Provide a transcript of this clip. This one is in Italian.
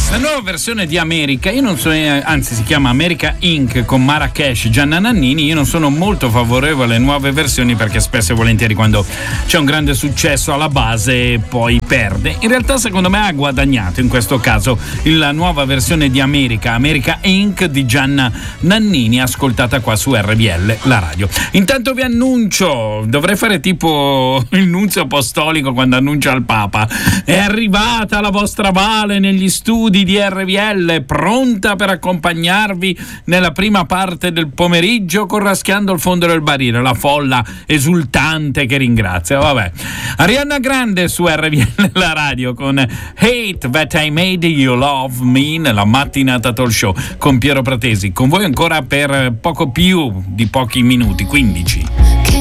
La nuova versione di America, io non so, anzi si chiama America Inc. con Marrakesh, Gianna Nannini. Io non sono molto favorevole alle nuove versioni perché spesso e volentieri quando c'è un grande successo alla base poi perde. In realtà secondo me ha guadagnato in questo caso la nuova versione di America Inc. di Gianna Nannini, ascoltata qua su RBL, la radio. Intanto vi annuncio, dovrei fare tipo il nunzio apostolico quando annuncia al Papa: è arrivata la vostra Vale negli studi di RBL, pronta per accompagnarvi nella prima parte del pomeriggio con Raschiando il fondo del barile, la folla esultante che ringrazia. Vabbè, Ariana Grande su RBL, la radio, con Hate That I Made You Love Me nella mattinata talk show con Piero Pratesi, con voi ancora per poco più di pochi minuti, 15.